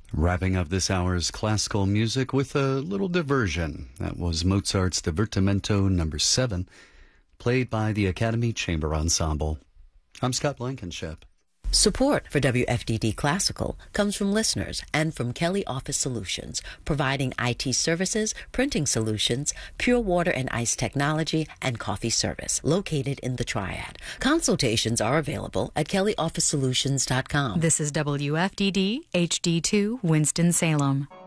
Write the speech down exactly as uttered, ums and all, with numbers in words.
Wrapping up this hour's classical music with a little diversion. That was Mozart's Divertimento number seven, played by the Academy Chamber Ensemble. I'm Scott Blankenship. Support for W F D D Classical comes from listeners and from Kelly Office Solutions, providing I T services, printing solutions, pure water and ice technology, and coffee service, located in the Triad. Consultations are available at kelly office solutions dot com. This is W F D D H D two Winston-Salem.